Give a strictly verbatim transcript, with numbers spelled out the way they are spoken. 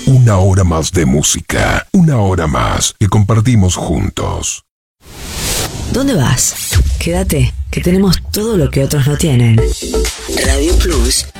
Una hora más de música, una hora más que compartimos juntos. ¿Dónde vas? Quédate, que tenemos todo lo que otros no tienen. Radio Plus